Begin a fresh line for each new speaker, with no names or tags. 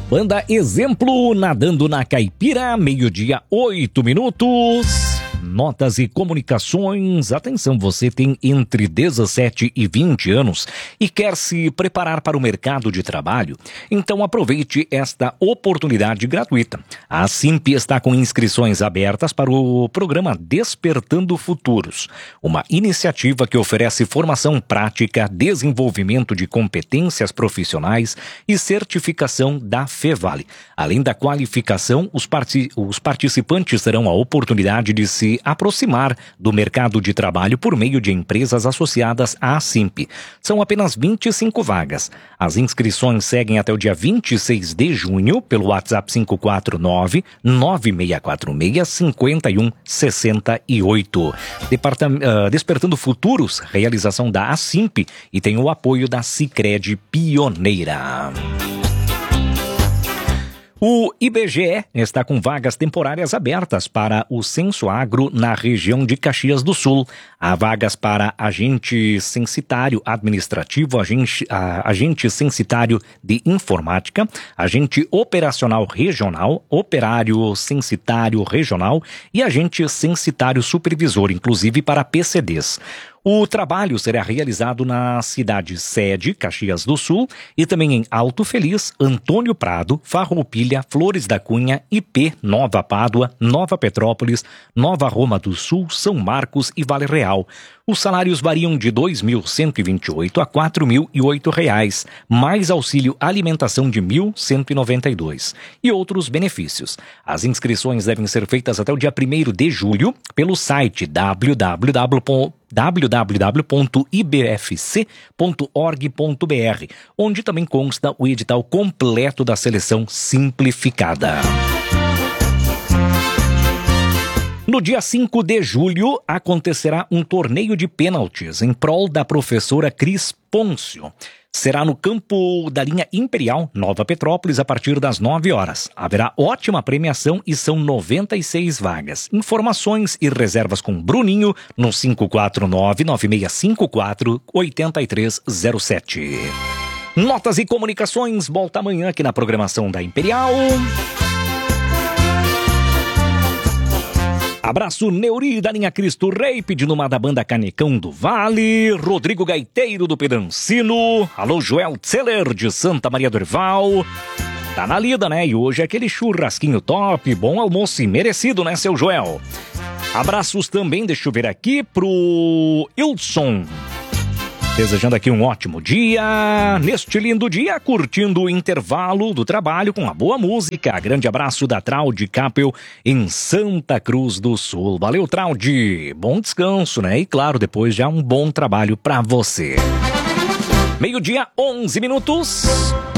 Banda Exemplo, nadando na caipira, 12:08. Notas e comunicações. Atenção, você tem entre 17 e 20 anos e quer se preparar para o mercado de trabalho? Então aproveite esta oportunidade gratuita. A Simp está com inscrições abertas para o programa Despertando Futuros, uma iniciativa que oferece formação prática, desenvolvimento de competências profissionais e certificação da Fevale. Além da qualificação, os participantes terão a oportunidade de se aproximar do mercado de trabalho por meio de empresas associadas à Simp. São apenas 25 vagas. As inscrições seguem até o dia 26 de junho pelo WhatsApp 549-9646-5168. Despertando Futuros, realização da ASIMP e tem o apoio da Sicredi Pioneira. O IBGE está com vagas temporárias abertas para o Censo Agro na região de Caxias do Sul. Há vagas para agente censitário administrativo, agente censitário de informática, agente operacional regional, operário censitário regional e agente censitário supervisor, inclusive para PCDs. O trabalho será realizado na cidade sede, Caxias do Sul, e também em Alto Feliz, Antônio Prado, Farroupilha, Flores da Cunha, IP, Nova Pádua, Nova Petrópolis, Nova Roma do Sul, São Marcos e Vale Real. Os salários variam de R$ 2.128 a R$ 4.008, mais auxílio alimentação de R$ 1.192 e outros benefícios. As inscrições devem ser feitas até o dia 1º de julho pelo site www.ibfc.org.br, onde também consta o edital completo da seleção simplificada. No dia 5 de julho, acontecerá um torneio de pênaltis em prol da professora Cris Pôncio. Será no campo da linha Imperial, Nova Petrópolis, a partir das 9 horas. Haverá ótima premiação e são 96 vagas. Informações e reservas com Bruninho no 549-9654-8307. Notas e comunicações, volta amanhã aqui na programação da Imperial. Abraço Neuri da linha Cristo Rei, pedindo uma da banda Canecão do Vale, Rodrigo Gaiteiro do Pedancino, alô Joel Zeller de Santa Maria do Herval. Tá na lida, né? E hoje é aquele churrasquinho top, bom almoço e merecido, né, seu Joel? Abraços também, deixa eu ver aqui, pro Wilson. Desejando aqui um ótimo dia, neste lindo dia, curtindo o intervalo do trabalho com a boa música. Grande abraço da Traude Capel em Santa Cruz do Sul. Valeu, Traude. Bom descanso, né? E claro, depois já um bom trabalho pra você. 12:11.